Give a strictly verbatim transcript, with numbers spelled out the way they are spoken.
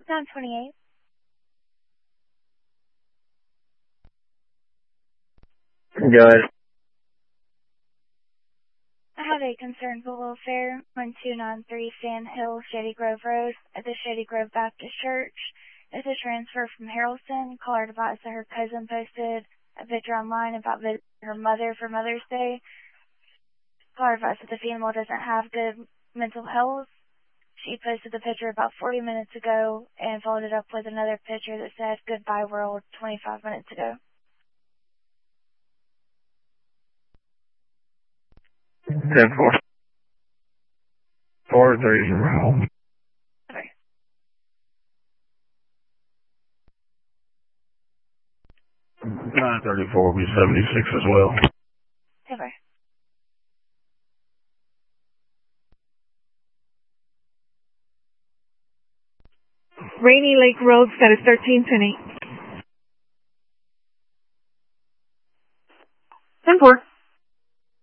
nine twenty-eight. Good. I have a concern for welfare, one two nine three Sand Hill, Shady Grove Road, at the Shady Grove Baptist Church. It's a transfer from Harrelson. Caller advised that her cousin posted a picture online about visiting her mother for Mother's Day. Caller advised that the female doesn't have good mental health. She posted the picture about forty minutes ago and followed it up with another picture that said, "Goodbye world," twenty-five minutes ago. ten four. four three zero. Okay. nine thirty-four will be seventy-six as well. Okay. Rainy Lake Road, status thirteen ten eight.